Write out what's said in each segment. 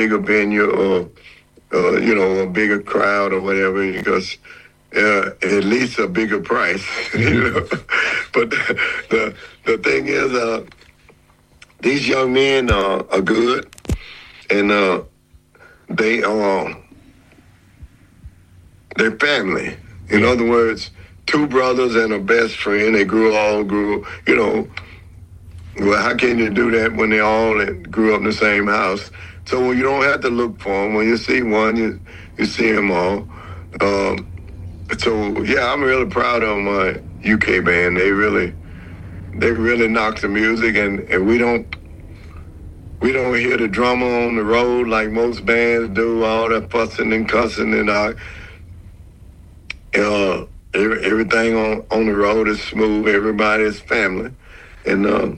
bigger venue or a bigger crowd or whatever, because at least a bigger price, But the thing is, these young men are good, and they're family. In other words, two brothers and a best friend. They grew. Well, how can you do that when they all grew up in the same house? So you don't have to look for them. When you see one, you see them all. So yeah, I'm really proud of my UK band. They really knock the music, and we don't hear the drummer on the road like most bands do. All that fussing and cussing and everything on the road is smooth. Everybody is family, and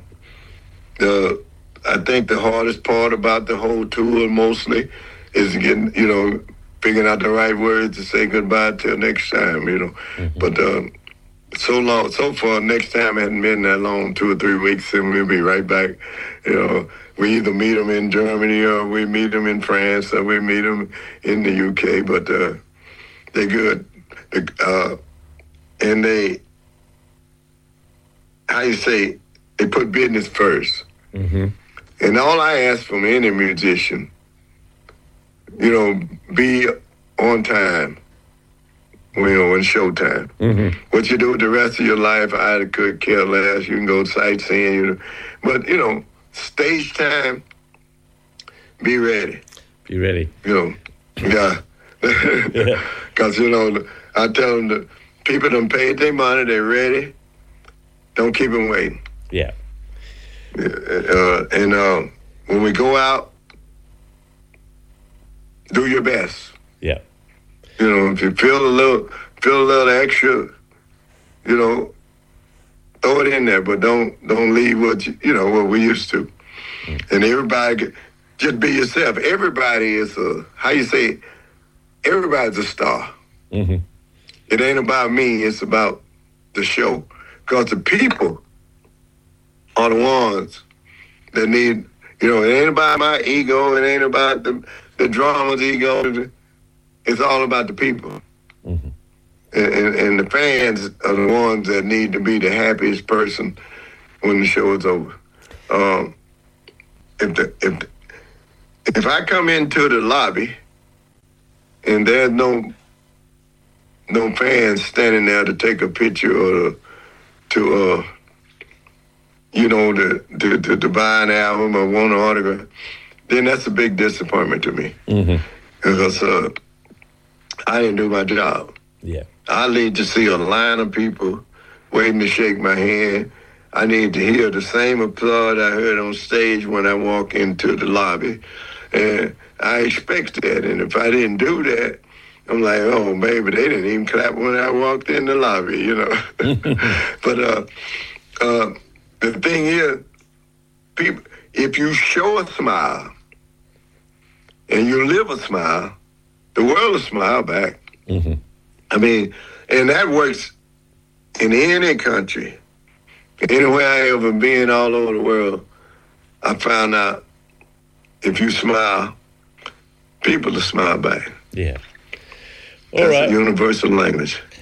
I think the hardest part about the whole tour mostly is getting, figuring out the right words to say goodbye till next time, Mm-hmm. But so far, next time hasn't been that long, 2 or 3 weeks, and we'll be right back. We either meet them in Germany or we meet them in France or we meet them in the UK, but they're good. And they put business first. Mm-hmm. And all I ask from any musician, be on time, when showtime. Mm-hmm. What you do with the rest of your life, I could care less. You can go sightseeing, but stage time, be ready. Be ready. Yeah. Because I tell them the people done paid their money, they're ready. Don't keep them waiting. Yeah. And when we go out, do your best. Yeah. If you feel a little extra, throw it in there, but don't leave what what we used to. And everybody, just be yourself. Everybody is everybody's a star. Mm-hmm. It ain't about me, it's about the show. Because the people are the ones that need, it ain't about my ego, it ain't about the drama's ego. It's all about the people. Mm-hmm. And the fans are the ones that need to be the happiest person when the show is over. If I come into the lobby and there's no fans standing there to take a picture or to buy an album or want an autograph, then that's a big disappointment to me. Mm-hmm. Because I didn't do my job. Yeah. I need to see a line of people waiting to shake my hand. I need to hear the same applause I heard on stage when I walk into the lobby. And I expect that. And if I didn't do that, I'm like, oh, baby, they didn't even clap when I walked in the lobby, But the thing is, people, if you show a smile and you live a smile, the world will smile back. Mm-hmm. I mean, and that works in any country. Anywhere I ever been all over the world, I found out if you smile, people will smile back. Yeah. That's a universal language.